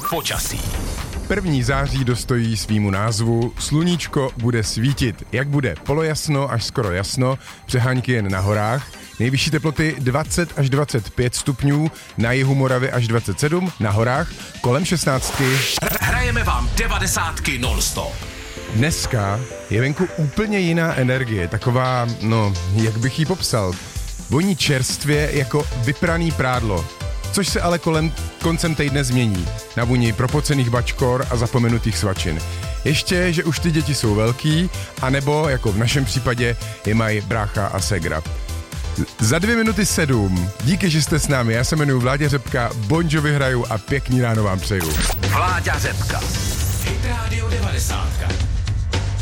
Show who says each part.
Speaker 1: počasí.
Speaker 2: 1. září dostojí svýmu názvu, sluníčko bude svítit. Jak bude? Polojasno až skoro jasno, přehánky jen na horách, nejvyšší teploty 20 až 25 stupňů, na jihu Moravy až 27, na horách kolem 16.
Speaker 1: Hrajeme vám 90 non-stop.
Speaker 2: Dneska je venku úplně jiná energie, taková, jak bych ji popsal, voní čerstvě jako vypraný prádlo. Což se ale koncem týdne změní. Na vůni propocených bačkor a zapomenutých svačin. Ještě, že už ty děti jsou velký, anebo, jako v našem případě, je mají brácha a segra. Za 2:07. Díky, že jste s námi. Já se jmenuji Vláďa Řepka, Bon Jovi hraju a pěkný ráno vám přeju.
Speaker 1: Vláďa Řepka. Hit Radio 90.